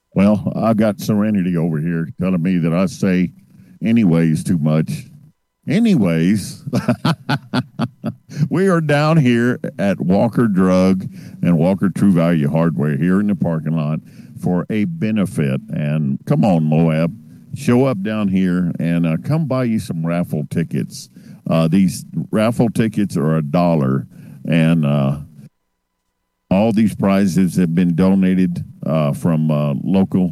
Well, I got Serenity over here telling me that I say anyways too much. Anyways, we are down here at Walker Drug and Walker True Value Hardware here in the parking lot for a benefit. And come on, Moab, show up down here and come buy you some raffle tickets. These raffle tickets are $1, and all these prizes have been donated from local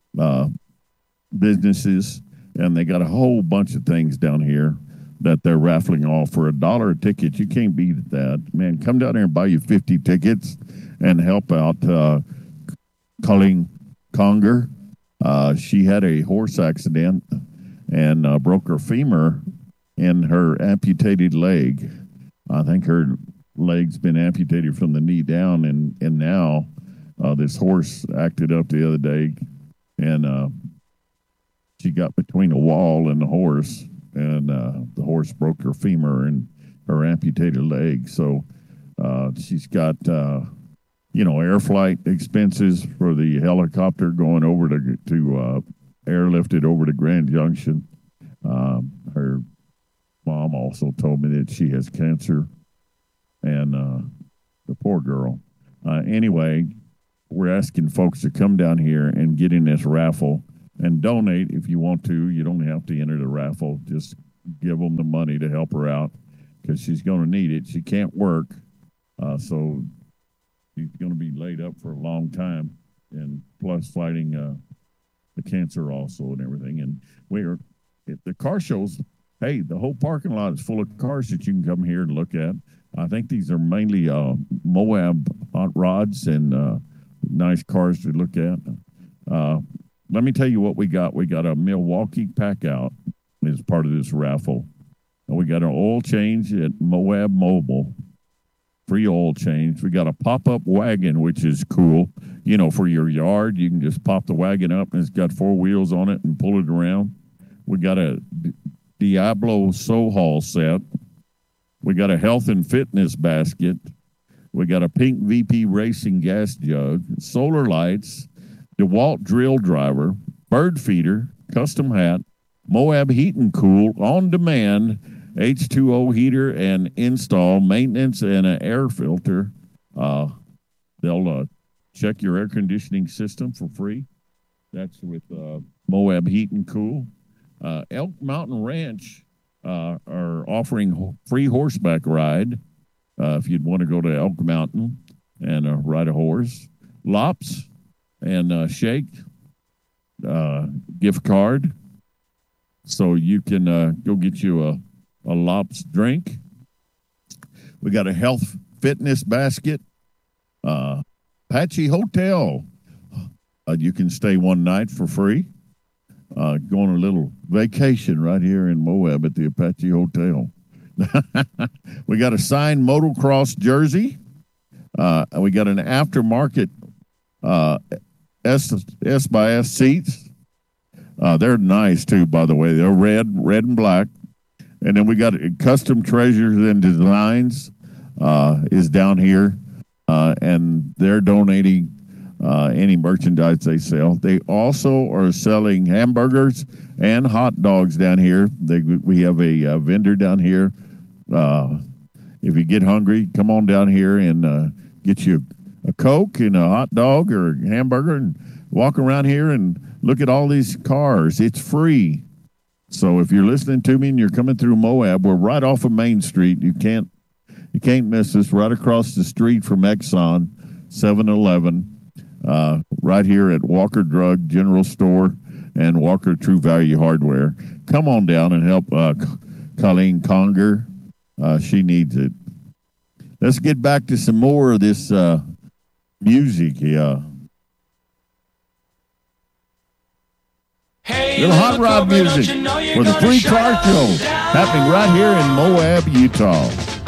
businesses, and they got a whole bunch of things down here that they're raffling off for $1 a ticket. You can't beat that, man. Come down there and buy you 50 tickets and help out Colleen Conger. She had a horse accident and broke her femur in her amputated leg. I think her leg's been amputated from the knee down, and now this horse acted up the other day, and she got between a wall and the horse, and the horse broke her femur and her amputated leg. So she's got air flight expenses for the helicopter going over to airlifted over to Grand Junction. Her mom also told me that she has cancer, and the poor girl. Anyway, we're asking folks to come down here and get in this raffle and donate if you want to. You don't have to enter the raffle. Just give them the money to help her out because she's going to need it. She can't work, so she's going to be laid up for a long time, and plus fighting the cancer also and everything. And the car shows, hey, the whole parking lot is full of cars that you can come here and look at. I think these are mainly Moab hot rods and nice cars to look at. Let me tell you what we got. We got a Milwaukee Pack-Out as part of this raffle. And we got an oil change at Moab Mobile, free oil change. We got a pop-up wagon, which is cool. For your yard, you can just pop the wagon up, and it's got 4 wheels on it and pull it around. We got a Diablo Sohal set. We got a health and fitness basket. We got a pink VP Racing gas jug, solar lights, DeWalt drill driver, bird feeder, custom hat, Moab Heat and Cool, on demand, H2O heater and install, maintenance, and an air filter. They'll check your air conditioning system for free. That's with Moab Heat and Cool. Elk Mountain Ranch are offering free horseback ride if you'd want to go to Elk Mountain and ride a horse. Lops and Shake gift card, so you can go get you a Lops drink. We got a health fitness basket. Apache Hotel. You can stay one night for free. Go on a little vacation right here in Moab at the Apache Hotel. We got a signed motocross jersey. We got an aftermarket S by S seats. They're nice too, by the way. They're red and black. And then we got Custom Treasures and Designs is down here, and they're donating any merchandise they sell. They also are selling hamburgers and hot dogs down here. We have a vendor down here. If you get hungry, come on down here and get you a Coke and a hot dog or a hamburger and walk around here and look at all these cars. It's free. So if you're listening to me and you're coming through Moab, we're right off of Main Street. You can't miss us. Right across the street from Exxon 7-Eleven, right here at Walker Drug General Store and Walker True Value Hardware. Come on down and help Colleen Conger. She needs it. Let's get back to some more of this music here. Hey, little hot rod music for the free car show happening right here in Moab, Utah.